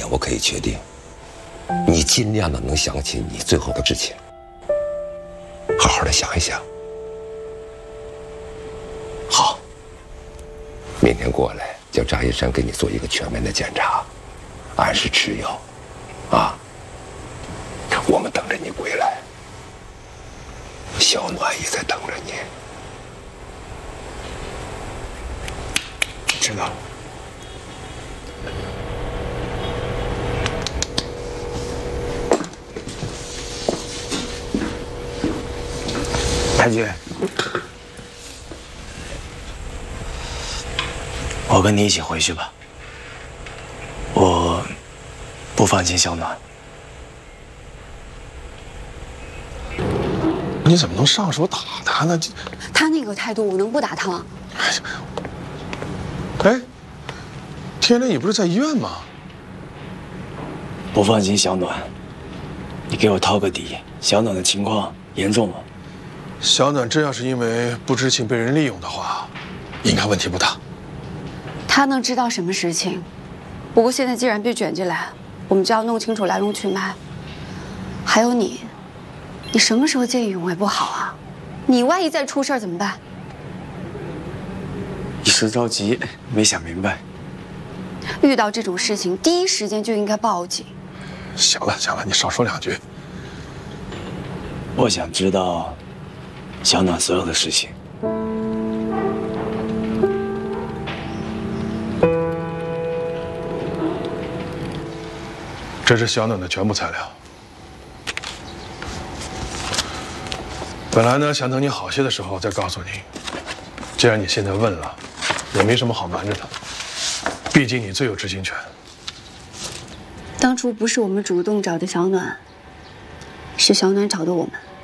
我可以确定，你尽量的能想起你最后的事情，好好的想一想。好，明天过来叫张医生给你做一个全面的检查，按时吃药，啊，我们等着你归来，小暖也在等着你。 知道了。太君，我跟你一起回去吧。我不放心小暖。 你怎么能上手打他呢？ 他那个态度，我能不打他吗？ 哎，天雷，你不是在医院吗？ 不放心小暖，你给我掏个底。小暖的情况严重吗？ 小暖真要是因为不知情被人利用的话，应该问题不大。 他能知道什么事情？不过现在既然被卷进来，我们就要弄清楚来龙去脉。还有你什么时候见义勇为不好啊？你万一再出事儿怎么办？ 一时着急，没想明白。 遇到这种事情，第一时间就应该报警。 行了行了，你少说两句。 我想知道小暖所有的事情。 这是小暖的全部材料。本来呢，想等你好些的时候再告诉你。既然你现在问了，也没什么好瞒着的。毕竟你最有知情权。 当初不是我们主动找的小暖，是小暖找的我们。